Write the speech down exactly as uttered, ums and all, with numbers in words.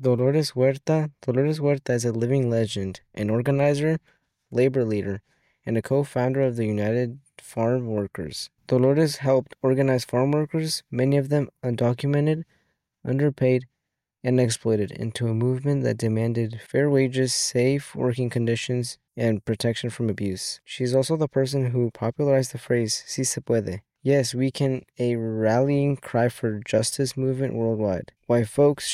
Dolores Huerta. Dolores Huerta is a living legend, an organizer, labor leader, and a co-founder of the United Farm Workers. Dolores helped organize farm workers, many of them undocumented, underpaid, and exploited, into a movement that demanded fair wages, safe working conditions, and protection from abuse. She's also the person who popularized the phrase "Si se puede." Yes, we can, a rallying cry for justice movement worldwide. Why, folks,